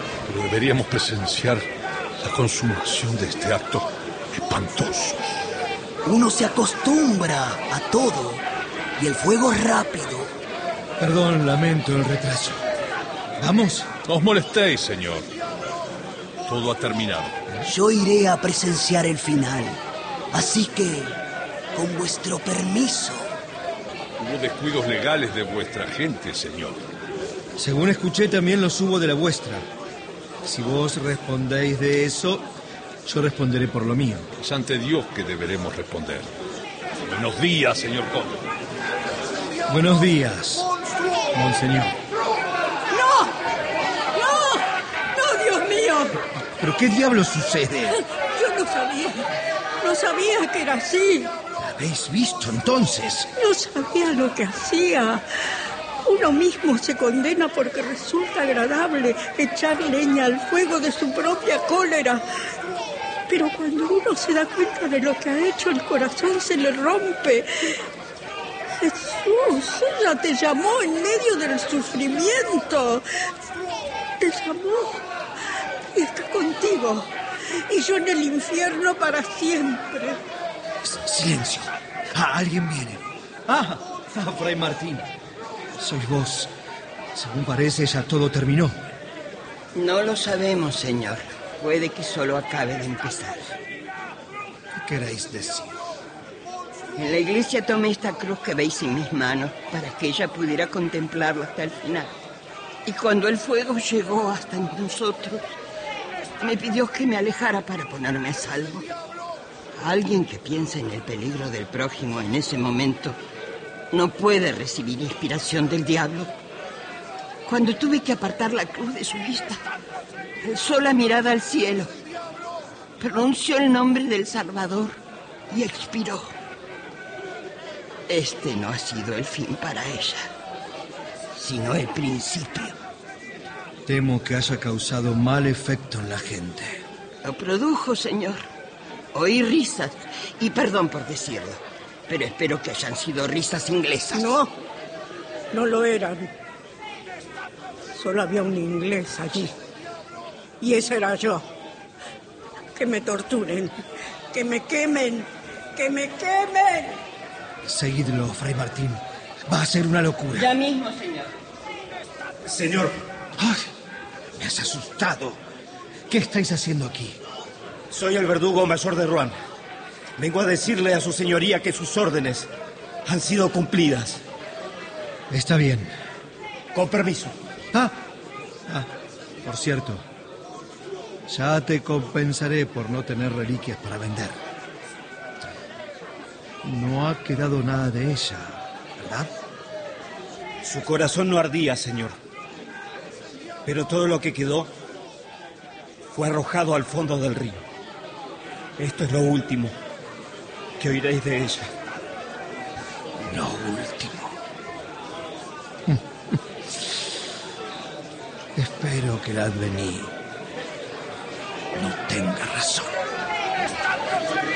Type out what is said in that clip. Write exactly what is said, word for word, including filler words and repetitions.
pero deberíamos presenciar la consumación de este acto espantoso. Uno se acostumbra a todo y el fuego es rápido. Perdón, lamento el retraso. ¿Vamos? No os molestéis, señor. Todo ha terminado. Yo iré a presenciar el final, así que, con vuestro permiso. Hubo descuidos legales de vuestra gente, señor. Según escuché, también los hubo de la vuestra. Si vos respondéis de eso, yo responderé por lo mío. Es ante Dios que deberemos responder. Buenos días, señor conde. Buenos días, monseñor. ¡No! ¡No! ¡No, Dios mío! ¿Pero qué diablos sucede? Yo no sabía. No sabía que era así. ¿La habéis visto entonces? No sabía lo que hacía. Uno mismo se condena porque resulta agradable echar leña al fuego de su propia cólera. Pero cuando uno se da cuenta de lo que ha hecho, el corazón se le rompe. Jesús, ella te llamó en medio del sufrimiento. Te llamó y está contigo. Y yo en el infierno para siempre. S- Silencio. Ah, alguien viene. Ah, ah, Fray Martín. Sois vos. Según parece, ya todo terminó. No lo sabemos, señor. Puede que solo acabe de empezar. ¿Qué queréis decir? En la iglesia tomé esta cruz que veis en mis manos para que ella pudiera contemplarlo hasta el final. Y cuando el fuego llegó hasta nosotros, me pidió que me alejara para ponerme a salvo. Alguien que piensa en el peligro del prójimo en ese momento no puede recibir inspiración del diablo. Cuando tuve que apartar la cruz de su vista, alzó la mirada al cielo, pronunció el nombre del Salvador y expiró. Este no ha sido el fin para ella, sino el principio. Temo que haya causado mal efecto en la gente. Lo produjo, señor. Oí risas, y perdón por decirlo, pero espero que hayan sido risas inglesas. No, no lo eran. Solo había un inglés allí. Y ese era yo. Que me torturen, que me quemen, que me quemen. Seguidlo, Fray Martín. Va a ser una locura. Ya mismo, señor. Señor. ¡Ay! Me has asustado. ¿Qué estáis haciendo aquí? Soy el verdugo mayor de Rouen. Vengo a decirle a su señoría que sus órdenes han sido cumplidas. Está bien. Con permiso. Ah, ah, por cierto, ya te compensaré por no tener reliquias para vender. No ha quedado nada de ella, ¿verdad? Su corazón no ardía, señor. Pero todo lo que quedó fue arrojado al fondo del río. Esto es lo último que oiréis de ella. Lo último. Espero que el Advení no tenga razón.